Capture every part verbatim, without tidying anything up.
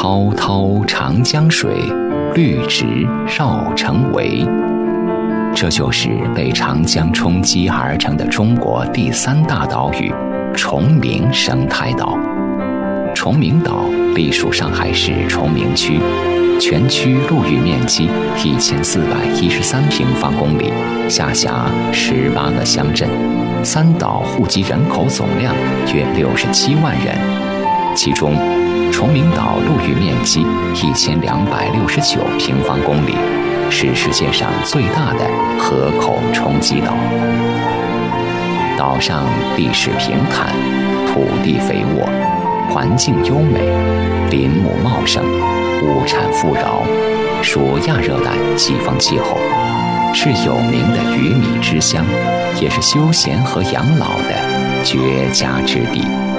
滔滔长江水，绿植绕城围。这就是被长江冲击而成的中国第三大岛屿——崇明生态岛。崇明岛隶属上海市崇明区，全区陆域面积一千四百一十三平方公里，下辖十八个乡镇，三岛户籍人口总量约六十七万人。其中，崇明岛陆域面积一千两百六十九平方公里，是世界上最大的河口冲积岛。岛上地势平坦，土地肥沃，环境优美，林木茂盛，物产富饶，属亚热带季风气候，是有名的鱼米之乡，也是休闲和养老的绝佳之地。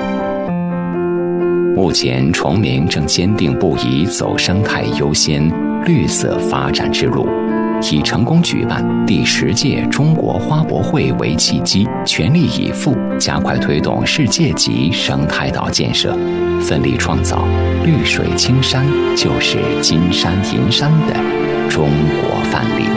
目前，崇明正坚定不移走生态优先、绿色发展之路，以成功举办第十届中国花博会为契机，全力以赴加快推动世界级生态岛建设，奋力创造绿水青山就是金山银山的中国范例。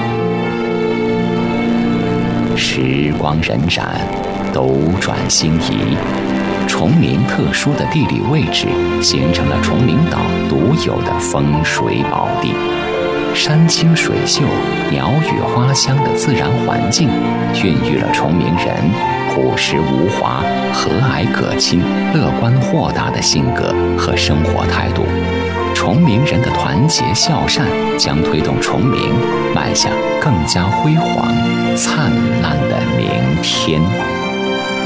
时光荏苒，斗转星移，崇明特殊的地理位置形成了崇明岛独有的风水宝地。山清水秀、鸟语花香的自然环境，孕育了崇明人朴实无华、和蔼可亲、乐观豁达的性格和生活态度。崇明人的团结孝善，将推动崇明迈向更加辉煌、灿烂的明天。